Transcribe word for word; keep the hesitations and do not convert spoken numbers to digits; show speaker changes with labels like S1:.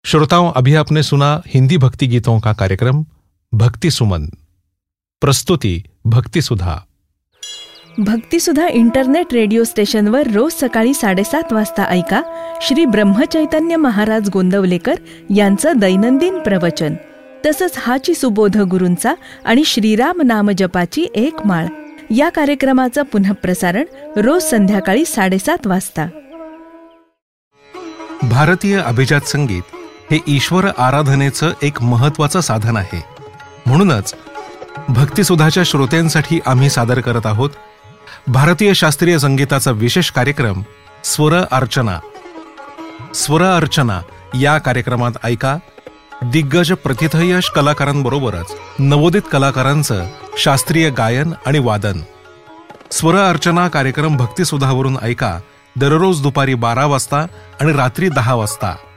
S1: श्रोताओं, अभी आपने सुना हिंदी भक्ति गीतों का कार्यक्रम भक्ति सुमन। प्रस्तुति भक्ति सुधा।
S2: भक्ती सुधा इंटरनेट रेडिओ स्टेशनवर रोज सकाळी साडेसात वाजता ऐका श्री ब्रह्मचैतन्य महाराज गोंदवलेकर यांचं दैनंदिन प्रवचन, तसंच हाची सुबोध गुरूंचा आणि श्रीराम नाम जपाची एक माळ या कार्यक्रमाचं पुनःप्रसारण रोज संध्याकाळी साडेसात वाजता.
S1: भारतीय अभिजात संगीत हे ईश्वर आराधनेचं एक महत्त्वाचं साधन आहे. म्हणूनच भक्तिसुधाच्या श्रोत्यांसाठी आम्ही सादर करत आहोत भारतीय शास्त्रीय संगीताचा विशेष कार्यक्रम स्वर अर्चना. स्वर अर्चना या कार्यक्रमात ऐका दिग्गज प्रतिथयश कलाकारांबरोबरच नवोदित कलाकारांचं शास्त्रीय गायन आणि वादन. स्वर अर्चना कार्यक्रम भक्तिसुधावरून ऐका दररोज दुपारी बारा वाजता आणि रात्री दहा वाजता.